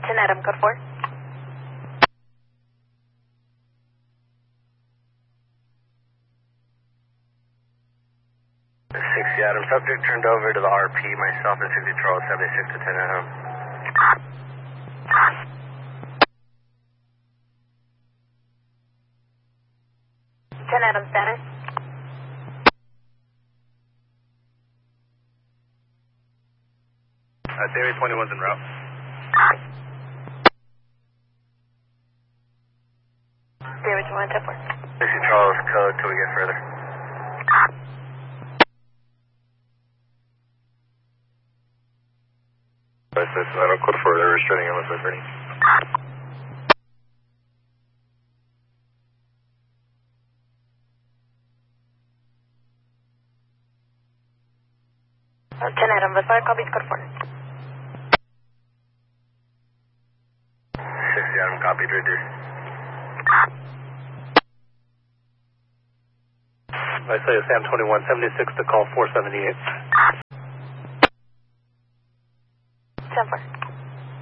10 Adam, code 4. 60 Adam, subject turned over to the RP, myself and 60 Charles, 76 to 10 Adam. 10 Adam, status. Area 21's en route. Area 21, 10 4. 60 Charles, code till we get further. That'll code for they're restraining him with liberty. Ten Adam, Vasar, copies, code 4. 60 Adam, copied, reduced. I say Sam 21, 76 to call 478. 10 4.